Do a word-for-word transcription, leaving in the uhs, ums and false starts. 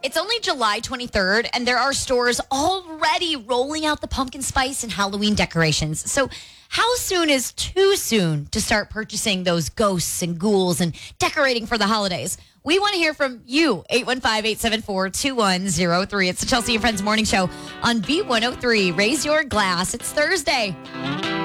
It's only July twenty-third, and there are stores already rolling out the pumpkin spice and Halloween decorations. So how soon is too soon to start purchasing those ghosts and ghouls and decorating for the holidays? We want to hear from you. eight one five, eight seven four, two one zero three. It's the Chelsea and Friends Morning Show on B one oh three. Raise your glass. It's Thursday.